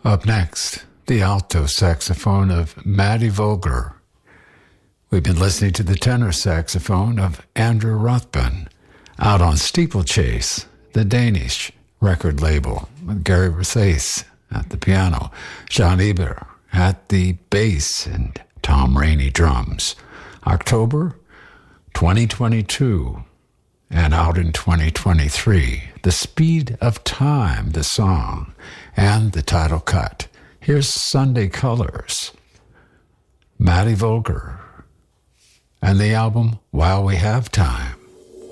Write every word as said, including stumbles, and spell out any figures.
Up next, the alto saxophone of Matty Vogler. We've been listening to the tenor saxophone of Andrew Rothman, out on Steeplechase, the Danish record label, with Gary Versace at the piano, Jean Eber at the bass, and Tom Rainey drums. October twenty twenty-two, and out in twenty twenty-three, The Speed of Time, the song, and the title cut. Here's Sunday Colors, Matty Vogler, and the album While We Have Time.